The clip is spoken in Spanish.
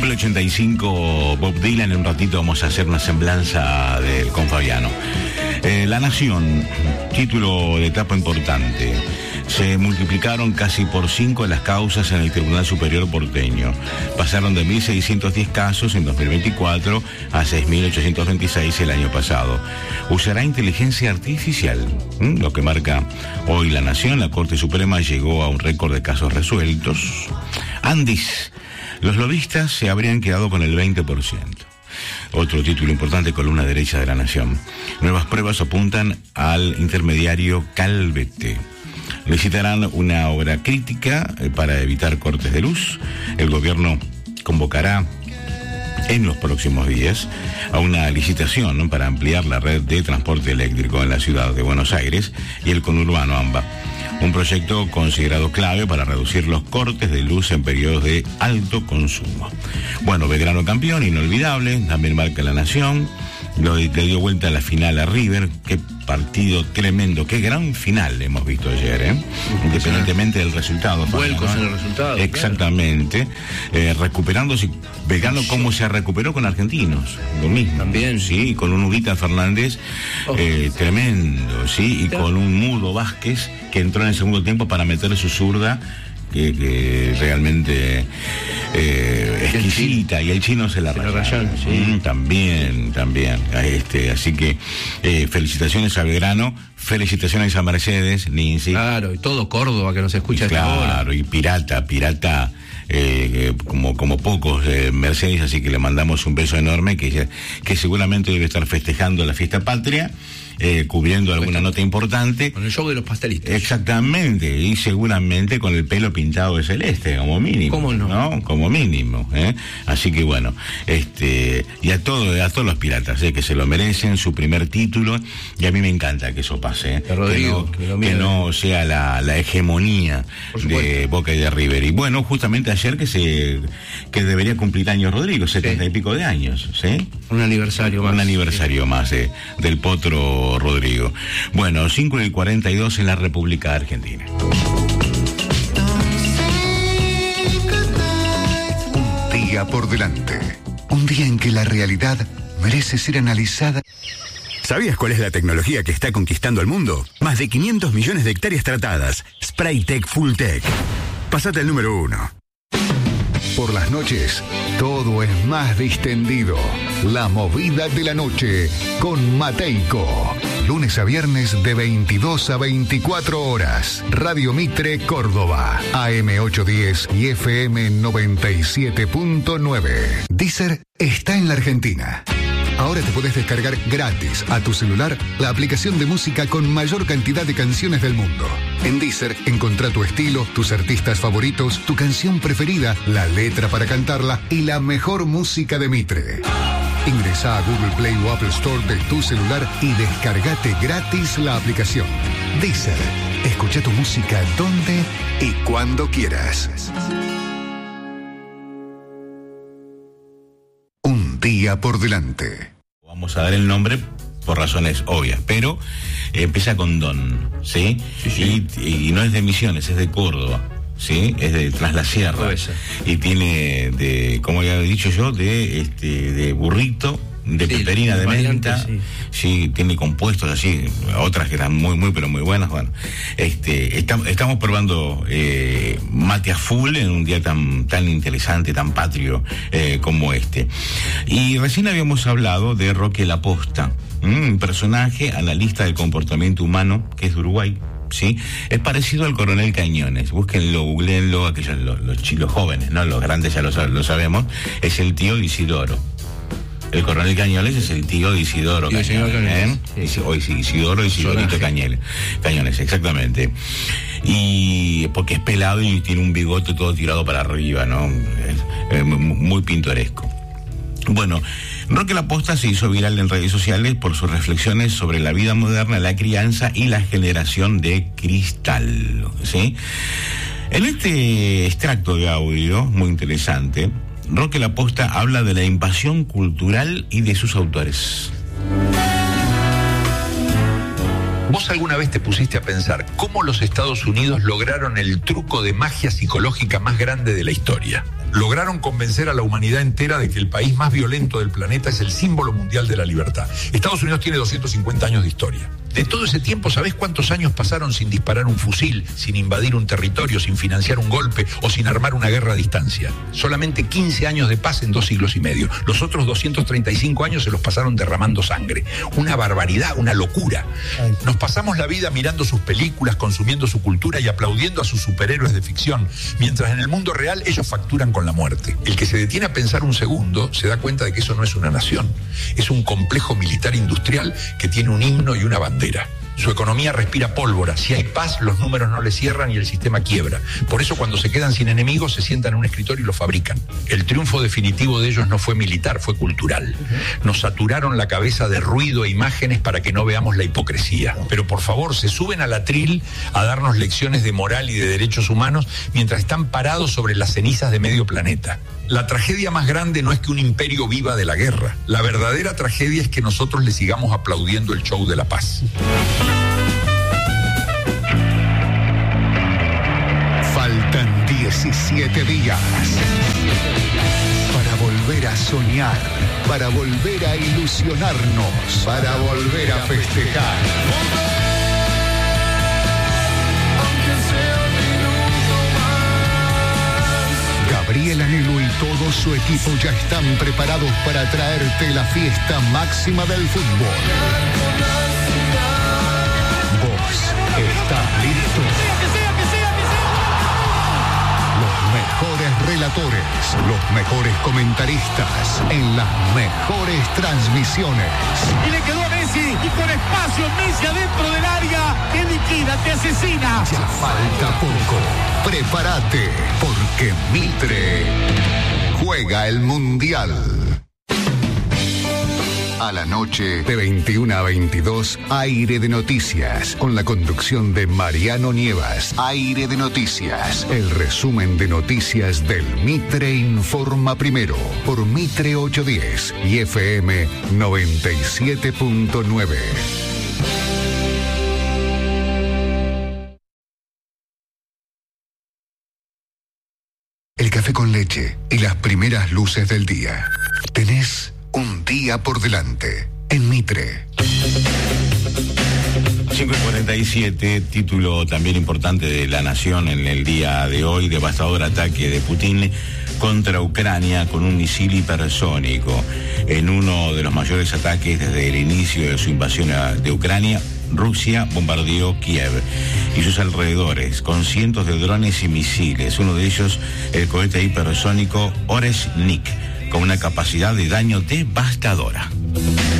el 85 Bob Dylan. En un ratito vamos a hacer una semblanza del con Fabiano. La Nación, título de etapa importante. Se multiplicaron casi por 5 las causas en el Tribunal Superior porteño. Pasaron de 1.610 casos en 2024 a 6.826 el año pasado. Usará inteligencia artificial. Lo que marca hoy La Nación. La Corte Suprema llegó a un récord de casos resueltos. Andis, los lobistas se habrían quedado con el 20%. Otro título importante, columna derecha de La Nación. Nuevas pruebas apuntan al intermediario Calvete. Licitarán una obra crítica para evitar cortes de luz. El gobierno convocará en los próximos días a una licitación, ¿no?, para ampliar la red de transporte eléctrico en la ciudad de Buenos Aires y el conurbano AMBA. Un proyecto considerado clave para reducir los cortes de luz en periodos de alto consumo. Bueno, Belgrano campeón, inolvidable, también marca La Nación. Le dio vuelta a la final a River. Qué partido tremendo, qué gran final hemos visto ayer, independientemente del resultado. Vuelcos en el resultado. Exactamente. Claro. Recuperándose, Belgrano cómo se recuperó con Argentinos, lo mismo. También. Sí, con un Huguita Fernández tremendo, sí, y claro, con un Mudo Vázquez que entró en el segundo tiempo para meter su zurda, que realmente exquisita, y el chino se la rayaron. Sí. También. Así que felicitaciones a Belgrano, felicitaciones a Mercedes, Ninzi. Claro, y todo Córdoba que nos escucha. Claro, y Pirata, como pocos Mercedes, así que le mandamos un beso enorme, que seguramente debe estar festejando la fiesta patria. Cubriendo alguna nota importante. Con el show de los pastelitos. Exactamente, y seguramente con el pelo pintado de celeste, como mínimo. ¿Cómo no? Como mínimo, Así que bueno, y a todos los piratas, que se lo merecen, su primer título, y a mí me encanta que eso pase, Rodrigo, que no sea la hegemonía de Boca y de River. Y bueno, justamente ayer que debería cumplir años Rodrigo, 70 y pico de años, ¿sí? Un aniversario más del potro Rodrigo. Bueno, 5:42 en la República Argentina. Un día por delante. Un día en que la realidad merece ser analizada. ¿Sabías cuál es la tecnología que está conquistando el mundo? Más de 500 millones de hectáreas tratadas. Spraytec Fulltech. Pásate al número 1. Por las noches, todo es más distendido. La movida de la noche con Mateico. Lunes a viernes de 22 a 24 horas. Radio Mitre, Córdoba. AM 810 y FM 97.9. Deezer está en la Argentina. Ahora te podés descargar gratis a tu celular la aplicación de música con mayor cantidad de canciones del mundo. En Deezer encontrá tu estilo, tus artistas favoritos, tu canción preferida, la letra para cantarla y la mejor música de Mitre. Ingresá a Google Play o Apple Store de tu celular y descargate gratis la aplicación. Deezer, escucha tu música donde y cuando quieras. Un día por delante. Vamos a dar el nombre por razones obvias, pero empieza con Don, ¿sí? Sí. Y no es de Misiones, es de Córdoba, ¿sí? Es de Tras la Sierra. Y tiene, como ya he dicho yo, de burrito, de peperina, de menta. Sí, tiene compuestos así, otras que eran muy, pero muy buenas. Bueno, estamos probando mate a full en un día tan interesante, tan patrio como este. Y recién habíamos hablado de Roque Laposta, un personaje analista del comportamiento humano que es de Uruguay. ¿Sí? Es parecido al Coronel Cañones. Búsquenlo, googleenlo, aquellos los jóvenes, ¿no? Los grandes ya lo sabemos. Es el tío de Isidoro. El Coronel Cañones es el tío de Isidoro Cañones, Isidorito Cañones, exactamente. Y porque es pelado y tiene un bigote todo tirado para arriba, ¿no? Muy pintoresco. Bueno, Roque Laposta se hizo viral en redes sociales por sus reflexiones sobre la vida moderna, la crianza y la generación de cristal, ¿sí? En este extracto de audio, muy interesante, Roque Laposta habla de la invasión cultural y de sus autores. ¿Vos alguna vez te pusiste a pensar cómo los Estados Unidos lograron el truco de magia psicológica más grande de la historia? lograron convencer a la humanidad entera de que el país más violento del planeta es el símbolo mundial de la libertad. Estados Unidos tiene 250 años de historia. De todo ese tiempo, ¿sabés cuántos años pasaron sin disparar un fusil, sin invadir un territorio, sin financiar un golpe o sin armar una guerra a distancia? Solamente 15 años de paz en 2 siglos y medio. Los otros 235 años se los pasaron derramando sangre. Una barbaridad, una locura. Nos pasamos la vida mirando sus películas, consumiendo su cultura y aplaudiendo a sus superhéroes de ficción, mientras en el mundo real ellos facturan con la muerte. El que se detiene a pensar un segundo se da cuenta de que eso no es una nación. Es un complejo militar industrial que tiene un himno y una bandera. Su economía respira pólvora. Si hay paz, los números no le cierran y el sistema quiebra. Por eso, cuando se quedan sin enemigos, se sientan en un escritorio y lo fabrican. El triunfo definitivo de ellos no fue militar, fue cultural. Nos saturaron la cabeza de ruido e imágenes para que no veamos la hipocresía. Pero por favor, se suben al atril a darnos lecciones de moral y de derechos humanos mientras están parados sobre las cenizas de medio planeta. La tragedia más grande no es que un imperio viva de la guerra. La verdadera tragedia es que nosotros le sigamos aplaudiendo el show de la paz. Faltan 17 días para volver a soñar, para volver a ilusionarnos, para volver a festejar. Gabriel Anhelo y todo su equipo ya están preparados para traerte la fiesta máxima del fútbol. ¿Vos estás listo? Los mejores relatores, los mejores comentaristas en las mejores transmisiones. Y le quedó a Messi y con espacio Messi adentro del área te liquida, te asesina. Ya falta poco. Prepárate porque Mitre juega el Mundial. A la noche, de 21 a 22, Aire de Noticias, con la conducción de Mariano Nievas. Aire de Noticias, el resumen de noticias del Mitre Informa Primero, por Mitre 810 y FM 97.9. El café con leche y las primeras luces del día. Tenés un día por delante en Mitre. 5:47, título también importante de La Nación en el día de hoy: devastador ataque de Putin contra Ucrania con un misil hipersónico. En uno de los mayores ataques desde el inicio de su invasión de Ucrania, Rusia bombardeó Kiev y sus alrededores con cientos de drones y misiles, uno de ellos el cohete hipersónico Oreshnik, con una capacidad de daño devastadora.